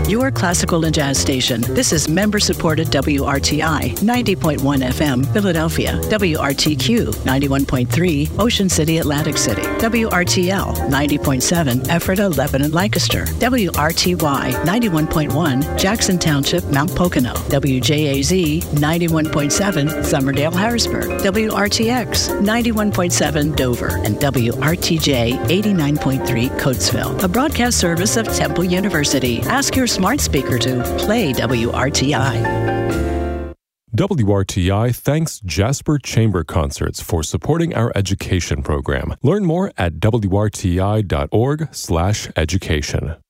your classical and jazz station. This is member-supported WRTI, 90.1 FM, Philadelphia, WRTQ, 91.3, Ocean City, Atlantic City, WRTL, 90.7, Ephrata, Lebanon, Lancaster, WRTY, 91.1, Jackson Township, Mount Pocono, WJAZ, 91.7, Summerdale, Harrisburg, WRTX, 91.7, Dover, and WRTJ, 89.3, Coatesville, a broadcast service of Temple University. Ask your smart speaker to play WRTI. WRTI thanks Jasper Chamber Concerts for supporting our education program. Learn more at wrti.org/education.